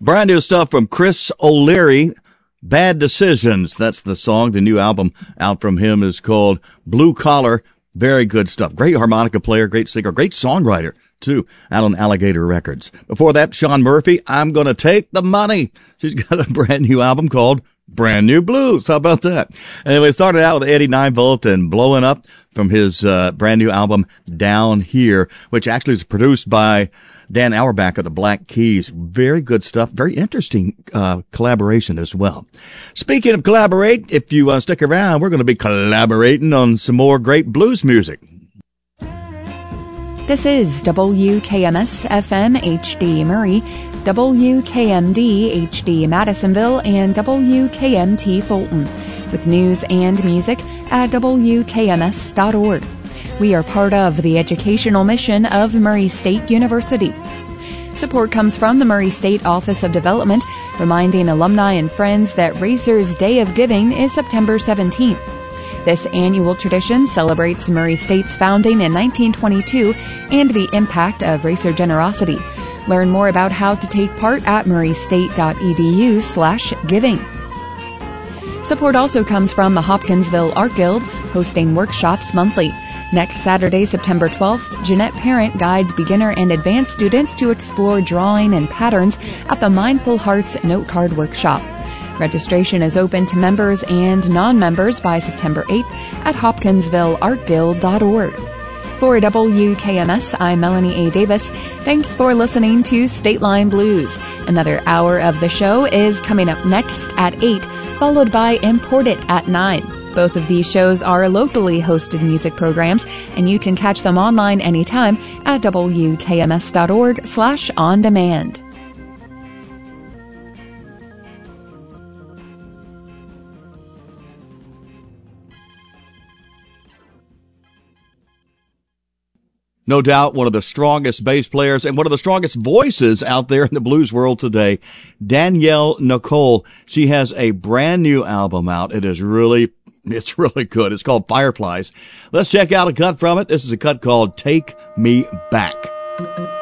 Brand new stuff from Chris O'Leary, Bad Decisions. That's the song. The new album out from him is called Blue Collar. Very good stuff. Great harmonica player, great singer, great songwriter, too, out on Alligator Records. Before that, Sean Murphy, I'm Gonna Take the Money. She's got a brand new album called Brand New Blues. How about that? And we started out with Eddie 9-Volt and Blowing Up from his brand new album Down Here, which actually is produced by Dan Auerbach of the Black Keys. Very good stuff. Very interesting collaboration as well. Speaking of collaborate, if you stick around, we're going to be collaborating on some more great blues music. This is WKMS FM HD Murray, WKMD HD Madisonville, and WKMT Fulton, with news and music at WKMS.org. We are part of the educational mission of Murray State University. Support comes from the Murray State Office of Development, reminding alumni and friends that Racers' Day of Giving is September 17th. This annual tradition celebrates Murray State's founding in 1922 and the impact of racer generosity. Learn more about how to take part at murraystate.edu/giving. Support also comes from the Hopkinsville Art Guild, hosting workshops monthly. Next Saturday, September 12th, Jeanette Parent guides beginner and advanced students to explore drawing and patterns at the Mindful Hearts Note Card Workshop. Registration is open to members and non-members by September 8th at hopkinsvilleartguild.org. For WKMS, I'm Melanie A. Davis. Thanks for listening to State Line Blues. Another hour of the show is coming up next at 8, followed by Import It at 9. Both of these shows are locally hosted music programs, and you can catch them online anytime at WKMS.org/on-demand. No doubt one of the strongest bass players and one of the strongest voices out there in the blues world today, Danielle Nicole. She has a brand new album out. It's really good. It's called Fireflies. Let's check out a cut from it. This is a cut called Take Me Back.